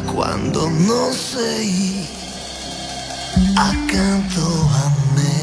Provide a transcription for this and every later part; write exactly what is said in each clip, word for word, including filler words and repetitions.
quando non sei accanto a me.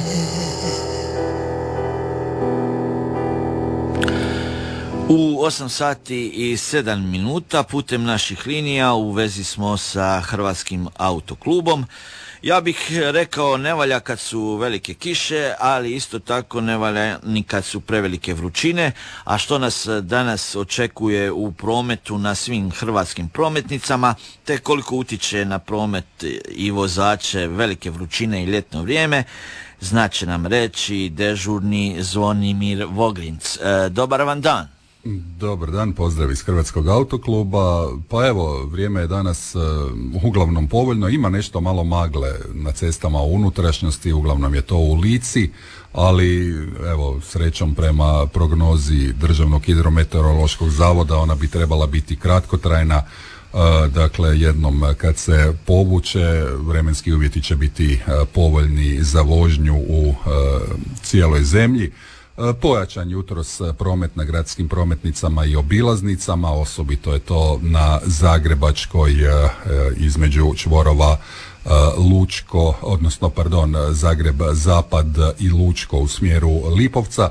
U osam sati i sedam minuta putem naših linija u vezi smo sa Hrvatskim autoklubom. Ja bih rekao ne valja kad su velike kiše, ali isto tako ne valja ni kad su prevelike vrućine. A što nas danas očekuje u prometu na svim hrvatskim prometnicama, te koliko utiče na promet i vozače velike vrućine i ljetno vrijeme, znaće nam reći dežurni Zvonimir Vogrinc. E, dobar vam dan. Dobar dan, pozdrav iz Hrvatskog autokluba. Pa evo, vrijeme je danas uh, uglavnom povoljno, ima nešto malo magle na cestama u unutrašnjosti, uglavnom je to u Lici, ali evo, srećom prema prognozi Državnog hidrometeorološkog zavoda ona bi trebala biti kratkotrajna. Uh, dakle, jednom kad se povuče, vremenski uvjeti će biti uh, povoljni za vožnju u uh, cijeloj zemlji. Pojačan jutros promet na gradskim prometnicama i obilaznicama, osobito je to na Zagrebačkoj između čvorova Lučko, odnosno pardon, Zagreb Zapad i Lučko u smjeru Lipovca.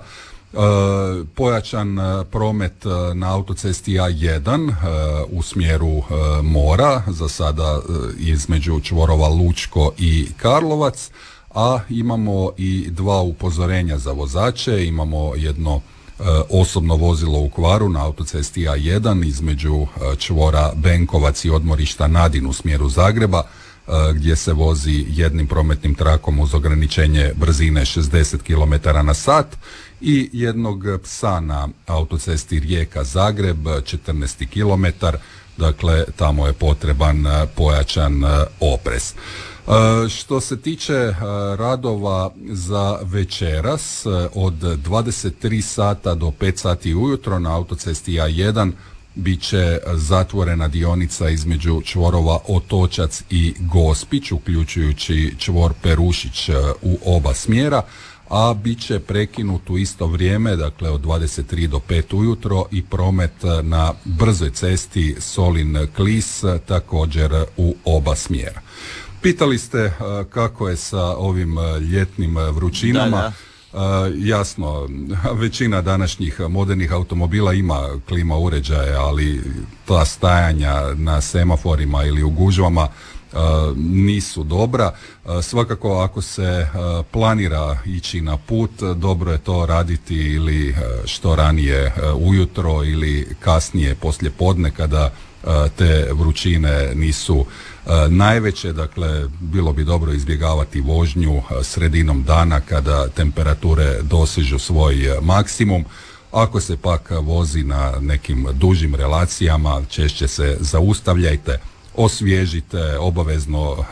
Pojačan promet na autocesti A jedan u smjeru mora, za sada između čvorova Lučko i Karlovac. A imamo i dva upozorenja za vozače, imamo jedno e, osobno vozilo u kvaru na autocesti A jedan između e, čvora Benkovac i odmorišta Nadin u smjeru Zagreba, e, gdje se vozi jednim prometnim trakom uz ograničenje brzine šezdeset kilometara na sat, i jednog psa na autocesti Rijeka-Zagreb, četrnaest kilometara, dakle tamo je potreban e, pojačan e, oprez. Uh, što se tiče uh, radova za večeras, uh, od dvadeset tri sata do pet sati ujutro na autocesti A jedan bit će zatvorena dionica između čvorova Otočac i Gospić, uključujući čvor Perušić uh, u oba smjera, a bit će prekinut u isto vrijeme, dakle od dvadeset tri do pet ujutro, i promet na brzoj cesti Solin-Klis također u oba smjera. Pitali ste uh, kako je sa ovim uh, ljetnim uh, vrućinama. Da, da. Uh, jasno, većina današnjih modernih automobila ima klima uređaje, ali ta stajanja na semaforima ili u gužvama uh, nisu dobra. Uh, svakako ako se uh, planira ići na put, dobro je to raditi ili uh, što ranije uh, ujutro ili kasnije poslije podne, kada uh, te vrućine nisu Uh, najveće. Dakle, bilo bi dobro izbjegavati vožnju uh, sredinom dana kada temperature dosežu svoj uh, maksimum. Ako se pak vozi na nekim dužim relacijama, češće se zaustavljajte, osvježite obavezno, uh,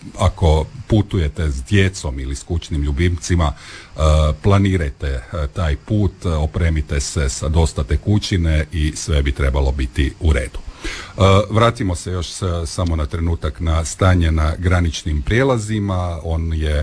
ako putujete s djecom ili s kućnim ljubimcima, uh, planirajte uh, taj put, uh, opremite se sa dosta tekućine i sve bi trebalo biti u redu. Uh, vratimo se još s, samo na trenutak na stanje na graničnim prijelazima. On je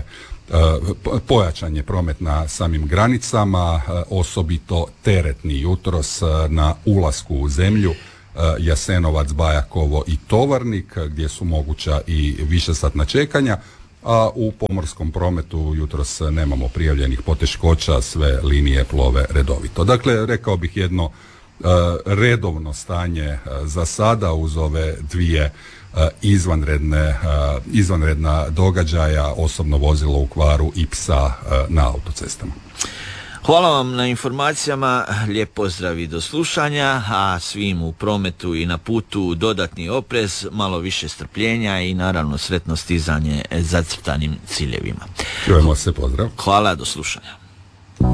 uh, pojačan je promet na samim granicama, uh, osobito teretni jutros uh, na ulasku u zemlju uh, Jasenovac, Bajakovo i Tovarnik, gdje su moguća i višesatna čekanja, a u pomorskom prometu jutros nemamo prijavljenih poteškoća, sve linije plove redovito. Dakle, rekao bih jedno Uh, redovno stanje uh, za sada, uz ove dvije uh, izvanredne, uh, izvanredna događaja, osobno vozilo u kvaru i psa uh, na autocestama. Hvala vam na informacijama, lijep pozdrav i do slušanja, a svim u prometu i na putu dodatni oprez, malo više strpljenja i naravno sretno stizanje zacrtanim ciljevima. Čujemo se, pozdrav. Hvala, do slušanja.